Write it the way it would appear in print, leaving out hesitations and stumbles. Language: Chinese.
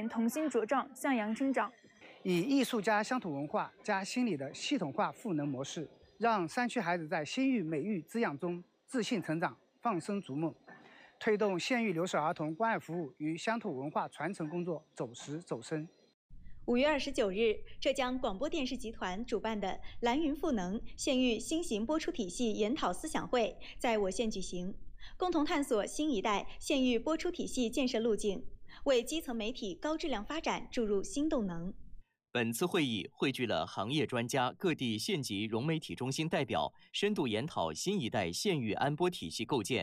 源同心茁壮，向阳生长。 以艺术加乡土文化加心理的系统化赋能模式，让山区孩子在心育美育滋养中自信成长，放声逐梦，推动县域留守儿童关爱服务与乡土文化传承工作走实走深。 5月29日，浙江广播电视集团主办的“蓝云赋能”县域新型播出体系研讨思想会在我县举行，共同探索新一代县域播出体系建设路径，为基层媒体高质量发展注入新动能。 本次会议汇聚了行业专家、各地县级融媒体中心代表，深度研讨新一代县域安播体系构建。